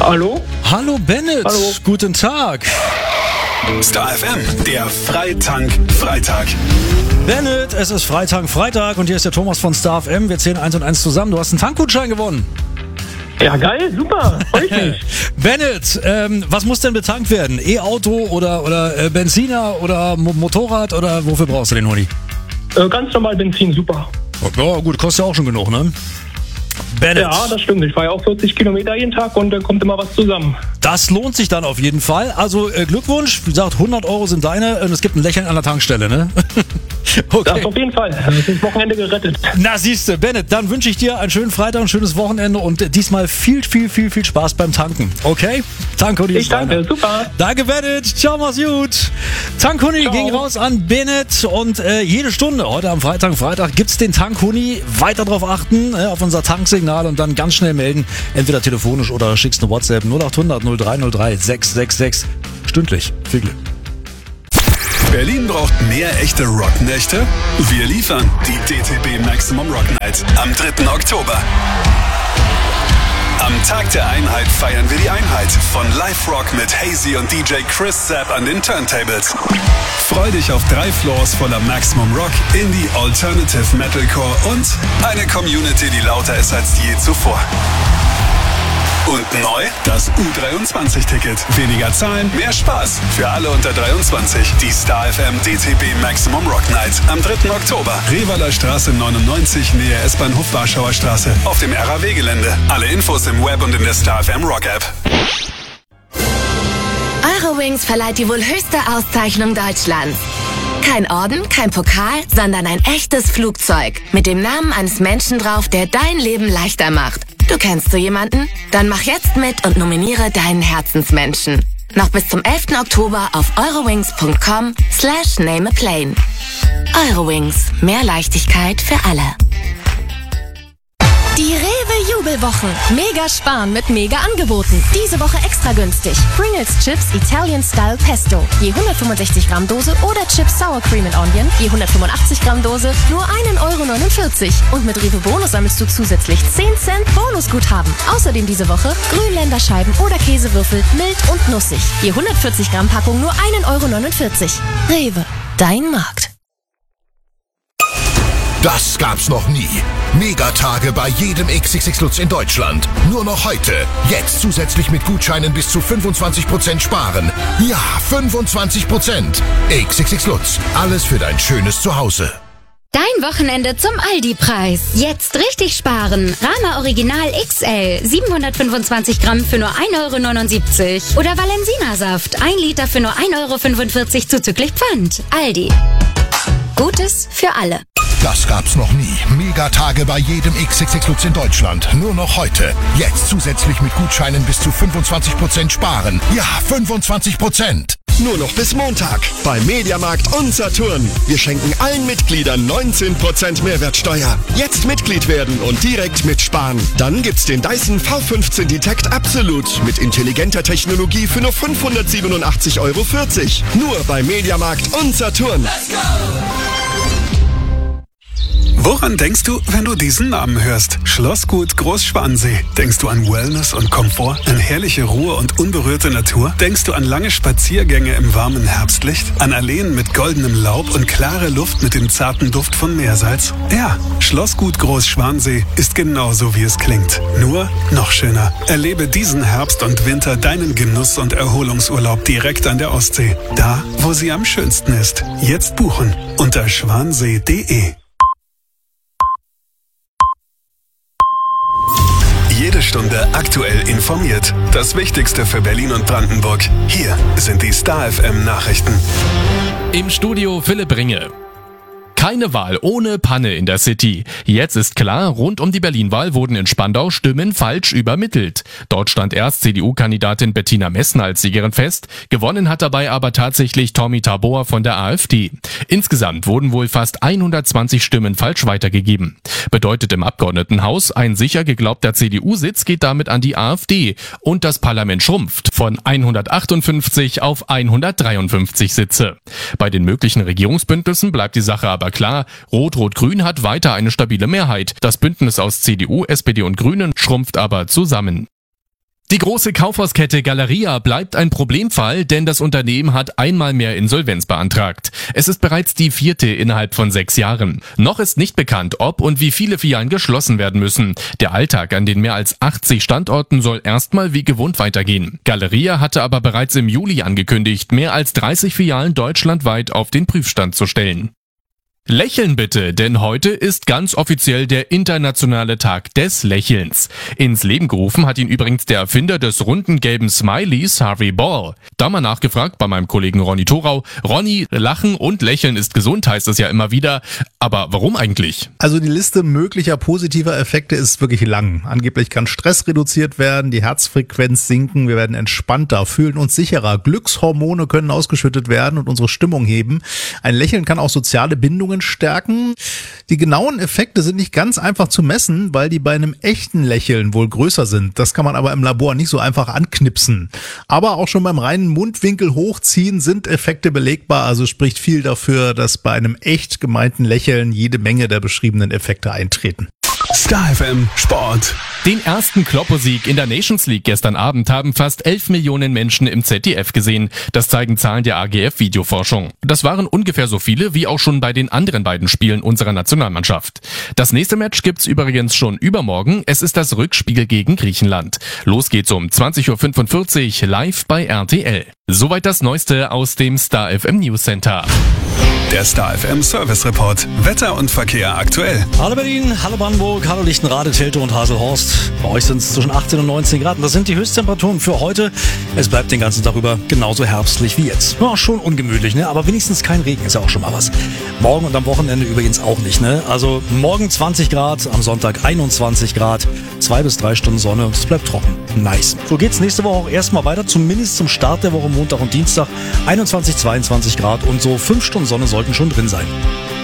Hallo? Hallo Bennett, Hallo. Guten Tag. Star FM, der Freitank-Freitag. Bennett, es ist Freitag und hier ist der Thomas von Star FM. Wir zählen 1 und 1 zusammen. Du hast einen Tankgutschein gewonnen. Ja, geil, super, freut mich. Bennett, was muss denn betankt werden? E-Auto oder Benziner oder Motorrad oder wofür brauchst du den Huni? Ganz normal Benzin, super. Ja gut, kostet ja auch schon genug, ne? Bennett. Ja, das stimmt. Ich fahre ja auch 40 Kilometer jeden Tag und da kommt immer was zusammen. Das lohnt sich dann auf jeden Fall. Also Glückwunsch, wie gesagt, 100 Euro sind deine und es gibt ein Lächeln an der Tankstelle, ne? Okay. Das auf jeden Fall. Das ist das Wochenende gerettet. Na siehste, Bennett, dann wünsche ich dir einen schönen Freitag, ein schönes Wochenende und diesmal viel Spaß beim Tanken. Okay? Tankhuni Ich danke, super. Danke, Bennett. Ciao, mach's gut. Tankhuni ging raus an Bennett und jede Stunde heute am Freitag gibt's den Tankhuni. Weiter drauf achten, auf unser Tanksignal und dann ganz schnell melden. Entweder telefonisch oder schickst eine WhatsApp 0800 0303 666. Stündlich. Viel Glück. Berlin braucht mehr echte Rocknächte? Wir liefern die DTB Maximum Rock Night am 3. Oktober. Am Tag der Einheit feiern wir die Einheit von Live Rock mit Hazy und DJ Chris Zapp an den Turntables. Freu dich auf 3 Floors voller Maximum Rock, Indie, Alternative, Metalcore und eine Community, die lauter ist als je zuvor. Und neu, das U23-Ticket. Weniger zahlen, mehr Spaß. Für alle unter 23. Die Star FM DTB Maximum Rock Night am 3. Oktober. Revaler Straße 99, Nähe S-Bahnhof Warschauer Straße. Auf dem RAW-Gelände. Alle Infos im Web und in der Star FM Rock App. Eurowings verleiht die wohl höchste Auszeichnung Deutschlands. Kein Orden, kein Pokal, sondern ein echtes Flugzeug. Mit dem Namen eines Menschen drauf, der dein Leben leichter macht. Du kennst so jemanden? Dann mach jetzt mit und nominiere deinen Herzensmenschen. Noch bis zum 11. Oktober auf eurowings.com/nameaplane. Eurowings. Mehr Leichtigkeit für alle. Die Rewe-Jubelwochen. Mega sparen mit mega Angeboten. Diese Woche extra günstig. Pringles Chips Italian Style Pesto. Je 165 Gramm Dose oder Chips Sour Cream and Onion. Je 185 Gramm Dose nur 1,49 €. Und mit Rewe Bonus sammelst du zusätzlich 10 Cent Bonusguthaben. Außerdem diese Woche Grünländerscheiben oder Käsewürfel mild und nussig. Je 140 Gramm Packung nur 1,49 €. Rewe. Dein Markt. Das gab's noch nie. Megatage bei jedem XXX Lutz in Deutschland. Nur noch heute. Jetzt zusätzlich mit Gutscheinen bis zu 25% sparen. Ja, 25%. XXX Lutz. Alles für dein schönes Zuhause. Dein Wochenende zum Aldi-Preis. Jetzt richtig sparen. Rama Original XL 725 Gramm für nur 1,79 € oder Valensina-Saft 1 Liter für nur 1,45 € zuzüglich Pfand. Aldi. Gutes für alle. Das gab's noch nie. Megatage bei jedem XXX Lutz in Deutschland. Nur noch heute. Jetzt zusätzlich mit Gutscheinen bis zu 25% sparen. Ja, 25%. Nur noch bis Montag bei Mediamarkt und Saturn. Wir schenken allen Mitgliedern 19% Mehrwertsteuer. Jetzt Mitglied werden und direkt mitsparen. Dann gibt's den Dyson V15 Detect Absolute mit intelligenter Technologie für nur 587,40 €. Nur bei Mediamarkt und Saturn. Let's go! Woran denkst du, wenn du diesen Namen hörst? Schlossgut Großschwansee. Denkst du an Wellness und Komfort, an herrliche Ruhe und unberührte Natur? Denkst du an lange Spaziergänge im warmen Herbstlicht? An Alleen mit goldenem Laub und klare Luft mit dem zarten Duft von Meersalz? Ja, Schlossgut Großschwansee ist genauso, wie es klingt. Nur noch schöner. Erlebe diesen Herbst und Winter deinen Genuss- und Erholungsurlaub direkt an der Ostsee. Da, wo sie am schönsten ist. Jetzt buchen unter schwansee.de. Jede Stunde aktuell informiert. Das Wichtigste für Berlin und Brandenburg. Hier sind die Star FM Nachrichten. Im Studio Philipp Ringe. Keine Wahl ohne Panne in der City. Jetzt ist klar, rund um die Berlin-Wahl wurden in Spandau Stimmen falsch übermittelt. Dort stand erst CDU-Kandidatin Bettina Messner als Siegerin fest. Gewonnen hat dabei aber tatsächlich Tommy Tabor von der AfD. Insgesamt wurden wohl fast 120 Stimmen falsch weitergegeben. Bedeutet im Abgeordnetenhaus, ein sicher geglaubter CDU-Sitz geht damit an die AfD. Und das Parlament schrumpft von 158 auf 153 Sitze. Bei den möglichen Regierungsbündnissen bleibt die Sache aber klar, Rot-Rot-Grün hat weiter eine stabile Mehrheit. Das Bündnis aus CDU, SPD und Grünen schrumpft aber zusammen. Die große Kaufhauskette Galeria bleibt ein Problemfall, denn das Unternehmen hat einmal mehr Insolvenz beantragt. Es ist bereits die 4. innerhalb von 6 Jahren. Noch ist nicht bekannt, ob und wie viele Filialen geschlossen werden müssen. Der Alltag an den mehr als 80 Standorten soll erstmal wie gewohnt weitergehen. Galeria hatte aber bereits im Juli angekündigt, mehr als 30 Filialen deutschlandweit auf den Prüfstand zu stellen. Lächeln bitte, denn heute ist ganz offiziell der internationale Tag des Lächelns. Ins Leben gerufen hat ihn übrigens der Erfinder des runden gelben Smileys, Harvey Ball. Da mal nachgefragt bei meinem Kollegen Ronny Thorau. Ronny, Lachen und Lächeln ist gesund, heißt es ja immer wieder. Aber warum eigentlich? Also die Liste möglicher positiver Effekte ist wirklich lang. Angeblich kann Stress reduziert werden, die Herzfrequenz sinken, wir werden entspannter, fühlen uns sicherer, Glückshormone können ausgeschüttet werden und unsere Stimmung heben. Ein Lächeln kann auch soziale Bindungen stärken. Die genauen Effekte sind nicht ganz einfach zu messen, weil die bei einem echten Lächeln wohl größer sind. Das kann man aber im Labor nicht so einfach anknipsen. Aber auch schon beim reinen Mundwinkel hochziehen sind Effekte belegbar, also spricht viel dafür, dass bei einem echt gemeinten Lächeln jede Menge der beschriebenen Effekte eintreten. Star FM Sport. Den ersten Kloppo-Sieg in der Nations League gestern Abend haben fast 11 Millionen Menschen im ZDF gesehen. Das zeigen Zahlen der AGF-Videoforschung. Das waren ungefähr so viele wie auch schon bei den anderen beiden Spielen unserer Nationalmannschaft. Das nächste Match gibt's übrigens schon übermorgen. Es ist das Rückspiel gegen Griechenland. Los geht's um 20.45 Uhr live bei RTL. Soweit das Neueste aus dem Star FM News Center. Der Star FM Service Report. Wetter und Verkehr aktuell. Hallo Berlin, hallo Brandenburg, hallo Lichtenrade, Teltow und Haselhorst. Bei euch sind es zwischen 18 und 19 Grad. Das sind die Höchsttemperaturen für heute. Es bleibt den ganzen Tag über genauso herbstlich wie jetzt. Ja, schon ungemütlich, ne? Aber wenigstens kein Regen ist ja auch schon mal was. Morgen und am Wochenende übrigens auch nicht, ne? Also morgen 20 Grad, am Sonntag 21 Grad, 2 bis 3 Stunden Sonne und es bleibt trocken. Nice. So geht's nächste Woche auch erstmal weiter, zumindest zum Start der Woche Montag und Dienstag. 21, 22 Grad und so 5 Stunden Sonne sollten schon drin sein.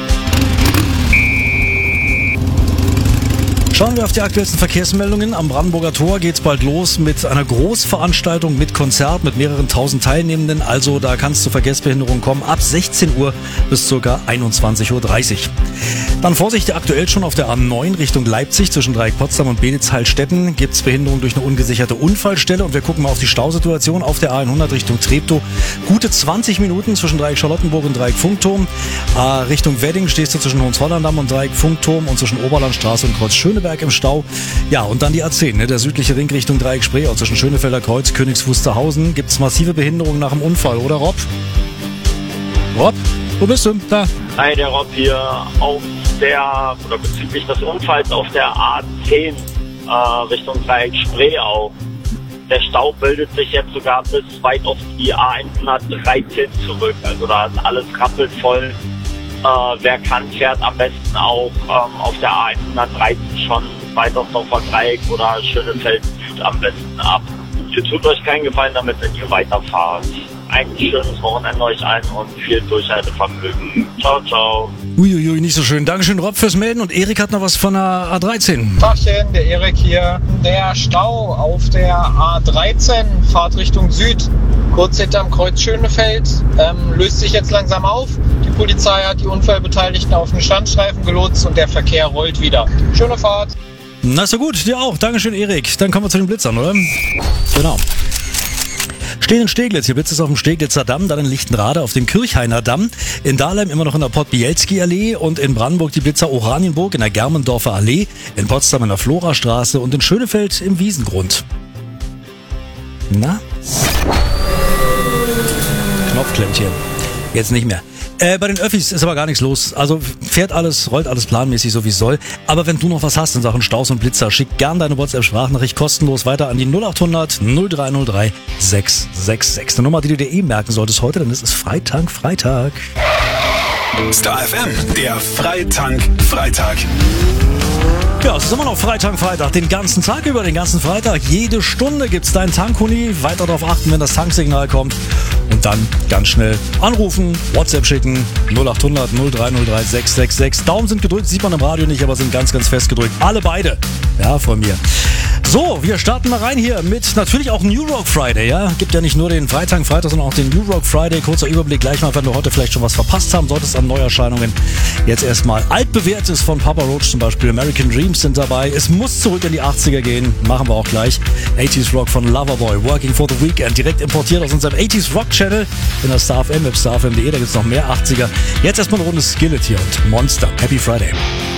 Schauen wir auf die aktuellsten Verkehrsmeldungen. Am Brandenburger Tor geht's bald los mit einer Großveranstaltung mit Konzert mit mehreren tausend Teilnehmenden. Also da kann es zu Verkehrsbehinderungen kommen ab 16 Uhr bis ca. 21.30 Uhr. Dann Vorsicht, aktuell schon auf der A9 Richtung Leipzig zwischen Dreieck Potsdam und Benitz-Heilstätten gibt's Behinderung durch eine ungesicherte Unfallstelle. Und wir gucken mal auf die Stausituation auf der A100 Richtung Treptow. Gute 20 Minuten zwischen Dreieck Charlottenburg und Dreieck Funkturm. Richtung Wedding stehst du zwischen Hohenzollern-Damm und Dreieck Funkturm und zwischen Oberlandstraße und Kreuz Schöneberg im Stau. Ja, und dann die A10, ne? Der südliche Ring Richtung Dreieck Spreeau zwischen Schönefelder Kreuz, Königs Wusterhausen. Gibt's massive Behinderungen nach dem Unfall, oder Rob? Rob, wo bist du? Da. Hi, der Rob hier bezüglich des Unfalls auf der A10 Richtung Dreieck Spreeau. Der Stau bildet sich jetzt sogar bis weit auf die A113 zurück. Also da ist alles rappelvoll. Wer kann, fährt am besten auch auf der A113 schon Weitersdorfer Dreieck oder Schönefeld Süd am besten ab. Ihr tut euch keinen Gefallen damit, wenn ihr weiterfahrt. Ein schönes Wochenende euch allen und viel Durchhaltevermögen. Ciao, ciao. Uiuiui, nicht so schön. Dankeschön, Rob, fürs Melden. Und Erik hat noch was von der A13. Tagchen, der Erik hier. Der Stau auf der A13, Fahrt Richtung Süd, kurz hinterm Kreuz Schönefeld, löst sich jetzt langsam auf. Die Polizei hat die Unfallbeteiligten auf den Standstreifen gelotst und der Verkehr rollt wieder. Schöne Fahrt. Na, ist so gut. Dir auch. Dankeschön, Erik. Dann kommen wir zu den Blitzern, oder? Genau. Stehen in Steglitz, hier Blitz ist auf dem Steglitzer Damm, dann in Lichtenrade auf dem Kirchhainer Damm, in Dahlheim immer noch in der Pott-Bielski-Allee und in Brandenburg die Blitzer Oranienburg in der Germendorfer Allee, in Potsdam in der Florastraße und in Schönefeld im Wiesengrund. Na? Knopfklemmchen. Jetzt nicht mehr. Bei den Öffis ist aber gar nichts los. Also fährt alles, rollt alles planmäßig, so wie es soll. Aber wenn du noch was hast in Sachen Staus und Blitzer, schick gern deine WhatsApp-Sprachnachricht kostenlos weiter an die 0800 0303 666. Eine Nummer, die du dir merken solltest heute, denn es ist Freitag. Star FM, der Freitag. Ja, es ist immer noch Freitag, den ganzen Tag über, den ganzen Freitag. Jede Stunde gibt's deinen Tankhuni. Weiter darauf achten, wenn das Tanksignal kommt. Und dann ganz schnell anrufen, WhatsApp schicken, 0800 0303 666. Daumen sind gedrückt, sieht man im Radio nicht, aber sind ganz, ganz fest gedrückt. Alle beide. Ja, von mir. So, wir starten mal rein hier mit natürlich auch New Rock Friday, ja. Gibt ja nicht nur den Freitag, sondern auch den New Rock Friday. Kurzer Überblick gleich mal, wenn du heute vielleicht schon was verpasst haben solltest an Neuerscheinungen. Jetzt erstmal altbewährtes von Papa Roach zum Beispiel. American Dreams sind dabei. Es muss zurück in die 80er gehen. Machen wir auch gleich. 80s Rock von Loverboy. Working for the Weekend. Direkt importiert aus unserem 80s Rock Channel in der Star FM, starfm.de. Da gibt's noch mehr 80er. Jetzt erstmal eine Runde Skillet hier und Monster. Happy Friday.